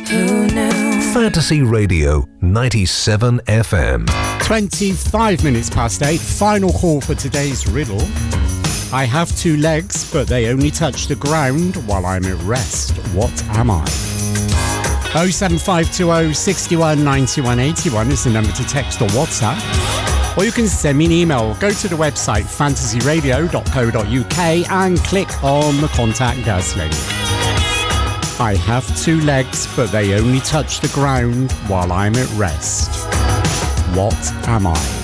Who knew? Fantasy Radio 97 FM. 25 minutes past 8. Final call for today's riddle. I have two legs, but they only touch the ground while I'm at rest. What am I? 07520 61 91 81 is the number to text or WhatsApp. Or you can send me an email. Go to the website fantasyradio.co.uk and click on the Contact Us link. I have two legs, but they only touch the ground while I'm at rest. What am I?